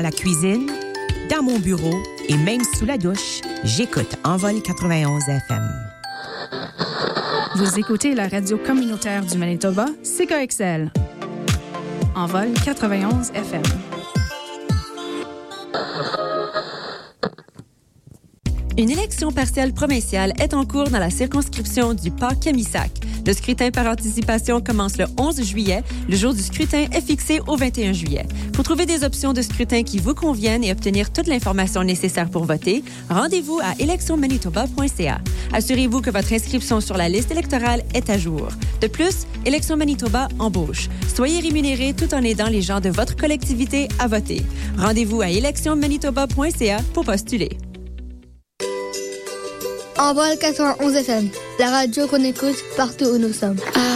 la cuisine, dans mon bureau et même sous la douche, j'écoute Envol 91 FM. Vous écoutez la radio communautaire du Manitoba, CKXL. Envol 91 FM. Une élection partielle provinciale est en cours dans la circonscription du Pas-Kamisak. Le scrutin par anticipation commence le 11 juillet. Le jour du scrutin est fixé au 21 juillet. Pour trouver des options de scrutin qui vous conviennent et obtenir toute l'information nécessaire pour voter, rendez-vous à electionmanitoba.ca. Assurez-vous que votre inscription sur la liste électorale est à jour. De plus, Élections Manitoba embauche. Soyez rémunérés tout en aidant les gens de votre collectivité à voter. Rendez-vous à electionmanitoba.ca pour postuler. Envol 91 FM, la radio qu'on écoute partout où nous sommes.